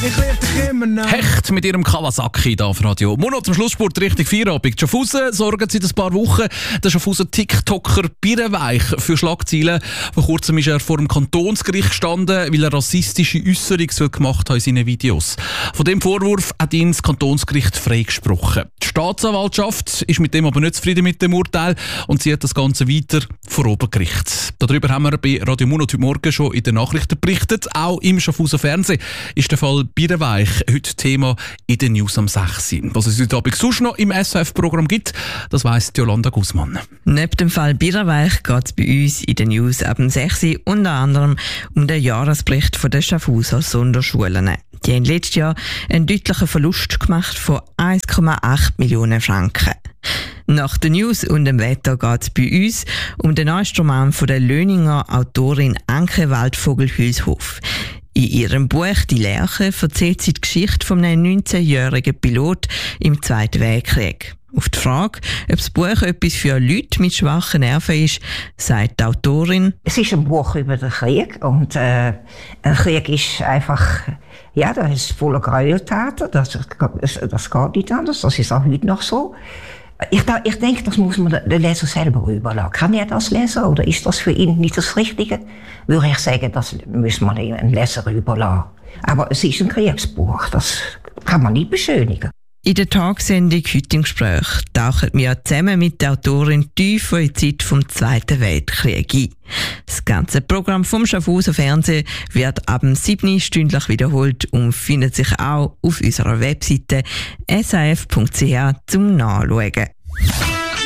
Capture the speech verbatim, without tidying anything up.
Ich liebe dich immer noch. Hecht mit ihrem Kawasaki da auf Radio Mono zum Schlusssport richtig Feierabend. Schaffhausen sorgen seit ein paar Wochen der Schaffhausen TikToker Birrenweich für Schlagzeilen. Vor kurzem ist er vor dem Kantonsgericht gestanden, weil er rassistische Äußerungen gemacht hat in seinen Videos. Von dem Vorwurf hat ihn das Kantonsgericht freigesprochen. Die Staatsanwaltschaft ist mit dem aber nicht zufrieden mit dem Urteil und zieht das Ganze weiter vor Obergericht. Darüber haben wir bei Radio Mono heute Morgen schon in den Nachrichten berichtet. Auch im Schaffhauser Fernsehen ist der Fall Birrenweich heute Thema in den News am sechs. Was es heute Abend sonst noch im S R F-Programm gibt, das weiss Jolanda Guzman. Neben dem Fall Birrenweich geht es bei uns in den News ab dem sechs unter anderem um den Jahresbericht der Schaffhauser Sonderschulen. Die haben letztes Jahr einen deutlichen Verlust gemacht von eins Komma acht Millionen Franken. Nach den News und dem Wetter geht es bei uns um den neuesten Roman von der Löninger Autorin Anke Waldvogel-Hülshoff. In ihrem Buch «Die Lerche» erzählt sie die Geschichte von einem neunzehnjährigen Pilot im Zweiten Weltkrieg. Auf die Frage, ob das Buch etwas für Leute mit schwachen Nerven ist, sagt die Autorin: Es ist ein Buch über den Krieg und äh, ein Krieg ist einfach, ja, das ist voller Gräueltaten, das, das, das geht nicht anders, das ist auch heute noch so. Ich, ich denke, das muss man den Leser selber überlassen. Kann er das lesen oder ist das für ihn nicht das Richtige? Würde ich sagen, das müssen wir den Leser überlassen. Aber es ist ein Kriegsbuch, das kann man nicht beschönigen. In der Tagsendung «Heute im Gespräch» tauchen wir zusammen mit der Autorin tief in die Zeit vom Zweiten Weltkrieg ein. Das ganze Programm vom Schaffhauser Fernsehen wird ab dem sieben stündlich wiederholt und findet sich auch auf unserer Webseite s a f punkt c h zum Nachschauen.